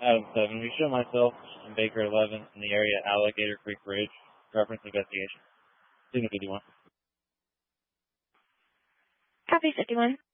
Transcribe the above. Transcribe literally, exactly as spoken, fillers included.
Adam seven. We show myself and Baker eleven in the area Alligator Creek Bridge. Reference investigation. Signal fifty-one. Copy fifty-one.